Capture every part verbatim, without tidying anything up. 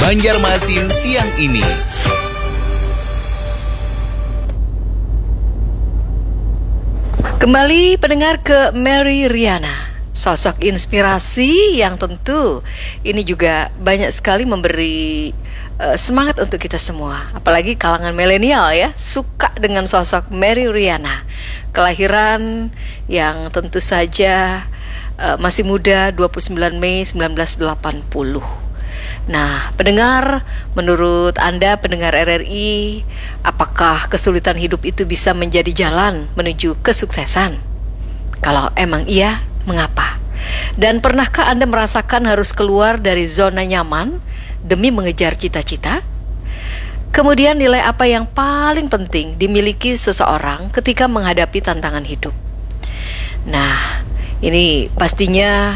Banjarmasin siang ini. Kembali pendengar ke Mary Riana, sosok inspirasi yang tentu ini juga banyak sekali memberi uh, semangat untuk kita semua. Apalagi kalangan milenial ya, suka dengan sosok Mary Riana. Kelahiran yang tentu saja uh, masih muda, dua puluh sembilan Mei seribu sembilan ratus delapan puluh. Nah, pendengar, menurut Anda pendengar R R I, apakah kesulitan hidup itu bisa menjadi jalan menuju kesuksesan? Kalau emang iya, mengapa? Dan pernahkah Anda merasakan harus keluar dari zona nyaman demi mengejar cita-cita? Kemudian nilai apa yang paling penting dimiliki seseorang ketika menghadapi tantangan hidup? Nah, ini pastinya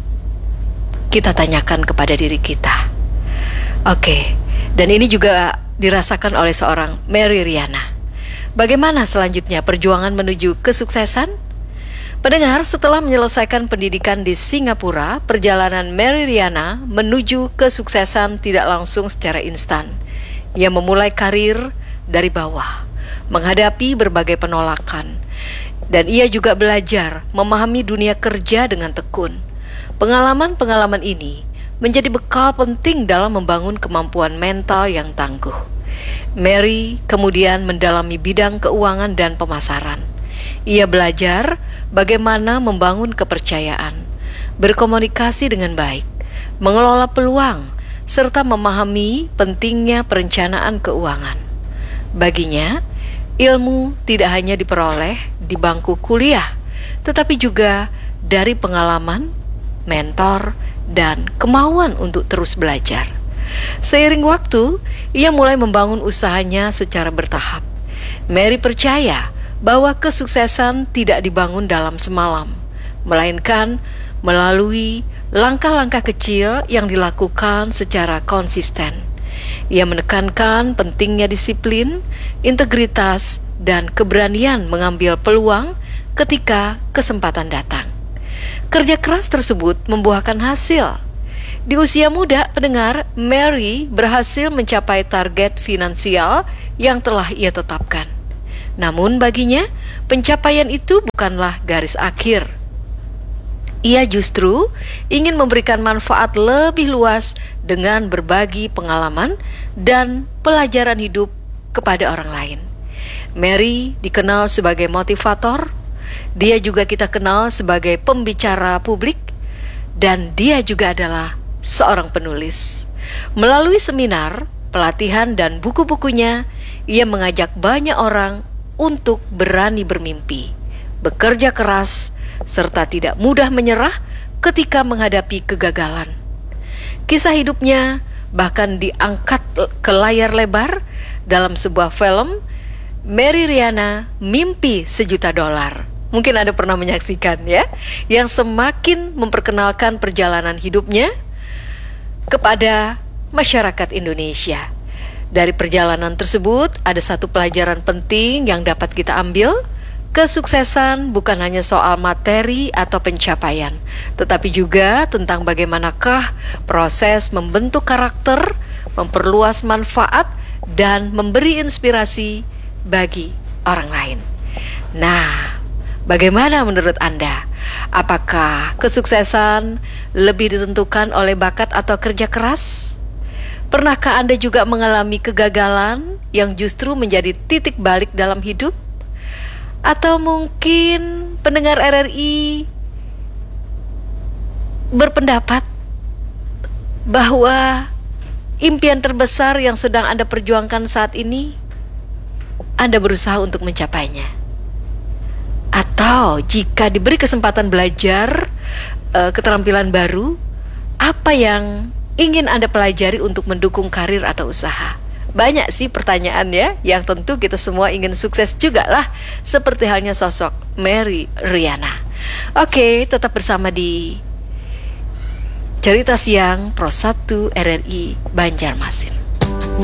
kita tanyakan kepada diri kita. Oke, dan ini juga dirasakan oleh seorang Mary Riana. Bagaimana selanjutnya perjuangan menuju kesuksesan? Pendengar, setelah menyelesaikan pendidikan di Singapura, perjalanan Mary Riana menuju kesuksesan tidak langsung secara instan. Ia memulai karir dari bawah, menghadapi berbagai penolakan, dan ia juga belajar memahami dunia kerja dengan tekun. Pengalaman-pengalaman ini menjadi bekal penting dalam membangun kemampuan mental yang tangguh. Mary kemudian mendalami bidang keuangan dan pemasaran. Ia belajar bagaimana membangun kepercayaan, berkomunikasi dengan baik, mengelola peluang, serta memahami pentingnya perencanaan keuangan. Baginya, ilmu tidak hanya diperoleh di bangku kuliah, tetapi juga dari pengalaman, mentor, dan kemauan untuk terus belajar. Seiring waktu, ia mulai membangun usahanya secara bertahap. Mary percaya bahwa kesuksesan tidak dibangun dalam semalam, melainkan melalui langkah-langkah kecil yang dilakukan secara konsisten. Ia menekankan pentingnya disiplin, integritas, dan keberanian mengambil peluang ketika kesempatan datang. Kerja keras tersebut membuahkan hasil. Di usia muda, pendengar, Mary berhasil mencapai target finansial yang telah ia tetapkan. Namun baginya, pencapaian itu bukanlah garis akhir. Ia justru ingin memberikan manfaat lebih luas dengan berbagi pengalaman dan pelajaran hidup kepada orang lain. Mary dikenal sebagai motivator. Dia juga kita kenal sebagai pembicara publik, dan dia juga adalah seorang penulis. Melalui seminar, pelatihan, dan buku-bukunya, ia mengajak banyak orang untuk berani bermimpi, bekerja keras, serta tidak mudah menyerah ketika menghadapi kegagalan. Kisah hidupnya bahkan diangkat ke layar lebar dalam sebuah film, Mary Riana, Mimpi Sejuta Dolar. Mungkin Anda pernah menyaksikan ya, yang semakin memperkenalkan perjalanan hidupnya kepada masyarakat Indonesia. Dari perjalanan tersebut ada satu pelajaran penting yang dapat kita ambil. Kesuksesan bukan hanya soal materi atau pencapaian, tetapi juga tentang bagaimanakah proses membentuk karakter, memperluas manfaat, dan memberi inspirasi bagi orang lain. Nah, bagaimana menurut Anda? Apakah kesuksesan lebih ditentukan oleh bakat atau kerja keras? Pernahkah Anda juga mengalami kegagalan yang justru menjadi titik balik dalam hidup? Atau mungkin pendengar R R I berpendapat bahwa impian terbesar yang sedang Anda perjuangkan saat ini, Anda berusaha untuk mencapainya? Atau jika diberi kesempatan belajar uh, keterampilan baru, apa yang ingin Anda pelajari untuk mendukung karir atau usaha? Banyak sih pertanyaan ya, yang tentu kita semua ingin sukses juga lah, seperti halnya sosok Mary Riana. Oke, tetap bersama di Cerita Siang Pro satu R R I Banjarmasin.